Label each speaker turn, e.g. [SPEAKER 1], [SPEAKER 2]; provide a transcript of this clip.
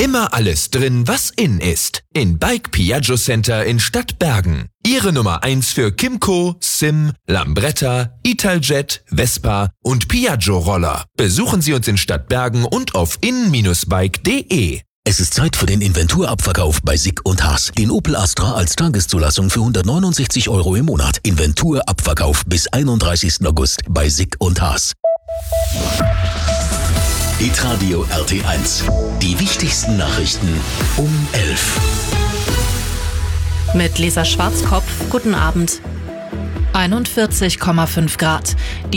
[SPEAKER 1] Immer alles drin, was in ist. In Bike Piaggio Center in Stadtbergen. Ihre Nummer 1 für Kymco, Sim, Lambretta, Italjet, Vespa und Piaggio-Roller. Besuchen Sie uns in Stadtbergen und auf in-bike.de.
[SPEAKER 2] Es ist Zeit für den Inventurabverkauf bei Sick & Haas. Den Opel Astra als Tageszulassung für 169 € im Monat. Inventurabverkauf bis 31. August bei Sick & Haas. Hitradio RT1. Die wichtigsten Nachrichten um 11.
[SPEAKER 3] Mit Lisa Schwarzkopf, guten Abend. 41,5 Grad.